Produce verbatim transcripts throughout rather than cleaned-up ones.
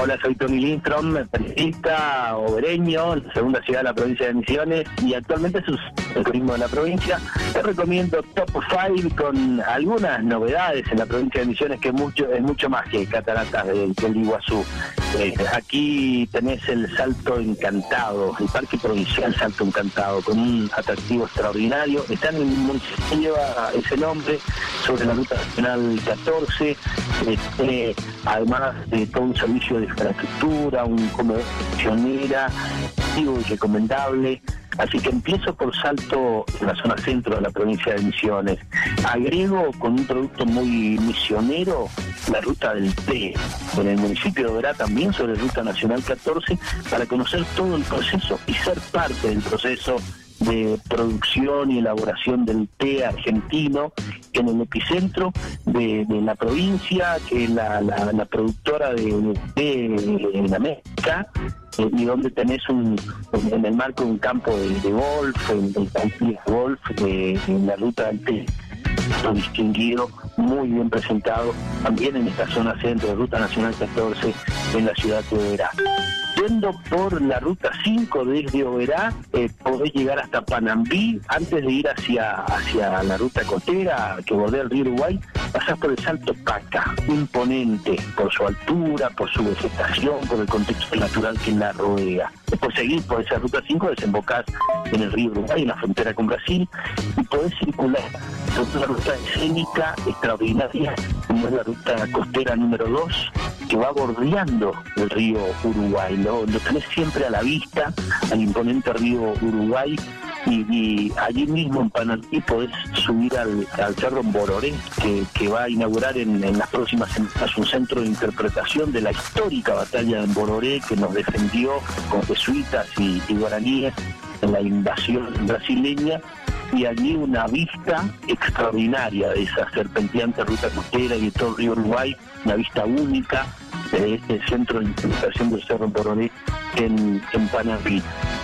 Hola, soy Tony Lindstrom, periodista obereño, en la segunda ciudad de la provincia de Misiones y actualmente sus el turismo de la provincia. Te recomiendo Top cinco con algunas novedades en la provincia de Misiones, que mucho, es mucho más que cataratas del, del Iguazú. Eh, aquí tenés el Salto Encantado, el Parque Provincial Salto Encantado, con un atractivo extraordinario. Está en el municipio que lleva ese nombre, sobre la Ruta Nacional catorce, eh, eh, además de todo un servicio de infraestructura, un comedor pionera, activo y recomendable. Así que empiezo por Salto, en la zona centro de la provincia de Misiones. Agrego con un producto muy misionero la ruta del té, en el municipio de Oberá también sobre Ruta Nacional catorce, para conocer todo el proceso y ser parte del proceso de producción y elaboración del té argentino, en el epicentro de, de la provincia, que es la, la, la productora de té en América, eh, y donde tenés un, en el marco de un campo de, de golf, en el campo de golf, de, en la ruta del té, distinguido, muy bien presentado, también en esta zona centro de Ruta Nacional catorce, en la ciudad de Oberá. Yendo por la ruta cinco desde Oberá, eh, podés llegar hasta Panambí. Antes de ir hacia, hacia la ruta costera que bordea el río Uruguay, pasás por el Salto Paca, imponente por su altura, por su vegetación, por el contexto natural que la rodea. Después seguís por esa ruta cinco, desembocás en el río Uruguay, en la frontera con Brasil, y podés circular por una ruta escénica extraordinaria, como es la ruta costera número dos, que va bordeando el río Uruguay. Lo, lo tenés siempre a la vista, al imponente río Uruguay, y, y allí mismo en Panambí podés subir al, al Cerro Mbororé, que, que va a inaugurar en, en las próximas semanas un centro de interpretación de la histórica batalla de Mbororé, que nos defendió con jesuitas y, y guaraníes en la invasión brasileña, y allí una vista extraordinaria de esa serpenteante ruta costera y de todo el río Uruguay, una vista única de este centro de interpretación del Cerro Mbororé en, en Panambí.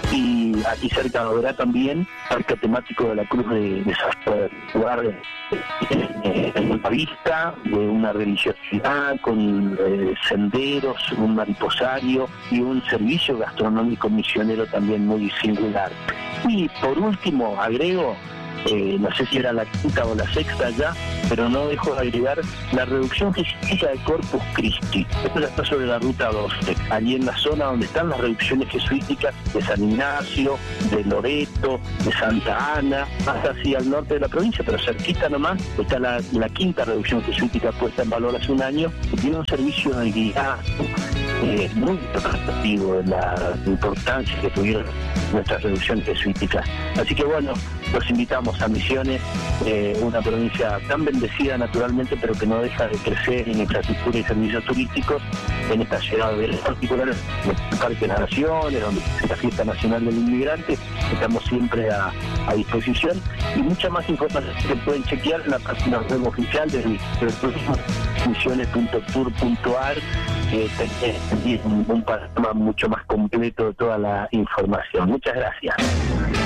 Y aquí cerca de Oberá también, parque temático de la Cruz de, de San lugar en una vista de una religiosidad con eh, senderos, un mariposario y un servicio gastronómico misionero también muy singular. Y por último agrego, eh, no sé si era la quinta o la sexta ya, pero no dejo de agregar la reducción jesuítica de Corpus Christi. Esto ya está sobre la ruta doce, allí en la zona donde están las reducciones jesuíticas de San Ignacio, de Loreto, de Santa Ana, más hacia el norte de la provincia, pero cerquita nomás está la, la quinta reducción jesuítica puesta en valor hace un año, que tiene un servicio de guía eh, muy representativo de la importancia que tuvieron nuestras reducciones jesuíticas. Así que bueno, los invitamos a Misiones, eh, una provincia tan bendecida naturalmente, pero que no deja de crecer en infraestructura y servicios turísticos, en esta ciudad de particular, en el Parque de las Naciones, donde es la Fiesta Nacional del Inmigrante. Estamos siempre a, a disposición, y mucha más información que pueden chequear en la página web oficial del, del turismo, misiones punto tour punto a r, que es un, un panorama mucho más completo de toda la información. Muchas gracias.